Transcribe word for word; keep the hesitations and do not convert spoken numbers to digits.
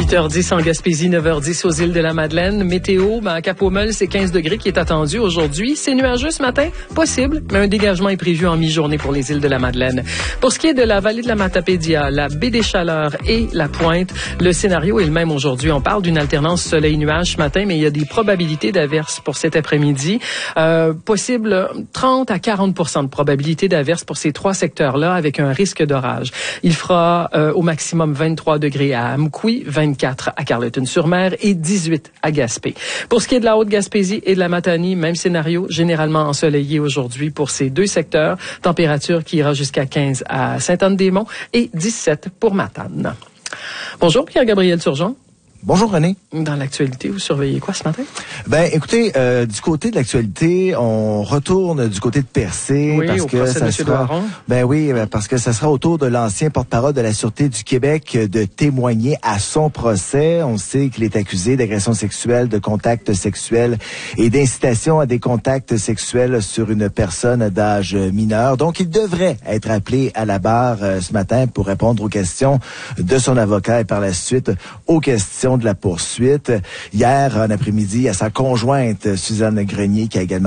huit heures dix en Gaspésie, neuf heures dix aux îles de la Madeleine. Météo, ben, à Cap-aux-Meules, c'est quinze degrés qui est attendu aujourd'hui. C'est nuageux ce matin, possible, mais un dégagement est prévu en mi-journée pour les îles de la Madeleine. Pour ce qui est de la vallée de la Matapédia, la baie des Chaleurs et la Pointe, le scénario est le même aujourd'hui. On parle d'une alternance soleil-nuage ce matin, mais il y a des probabilités d'averses pour cet après-midi. Euh, possible trente à quarante pour cent de probabilité d'averses pour ces trois secteurs-là avec un risque d'orage. Il fera euh, au maximum vingt-trois degrés à Amkoui, vingt-quatre à Carleton-sur-Mer et dix-huit à Gaspé. Pour ce qui est de la Haute-Gaspésie et de la Matanie, même scénario, généralement ensoleillé aujourd'hui pour ces deux secteurs. Température qui ira jusqu'à quinze à Sainte-Anne-des-Monts et dix-sept pour Matane. Bonjour Pierre-Gabriel Turgeon. Bonjour René. Dans l'actualité, vous surveillez quoi ce matin? Ben, écoutez, euh, du côté de l'actualité, on retourne du côté de Percé oui, parce au que ça de sera. Doiron. Ben oui, parce que ça sera au tour de l'ancien porte-parole de la Sûreté du Québec de témoigner à son procès. On sait qu'il est accusé d'agression sexuelle, de contact sexuel et d'incitation à des contacts sexuels sur une personne d'âge mineur. Donc, il devrait être appelé à la barre euh, ce matin pour répondre aux questions de son avocat et par la suite aux questions de la poursuite. Hier, en après-midi, à sa conjointe, Suzanne Grenier, qui a également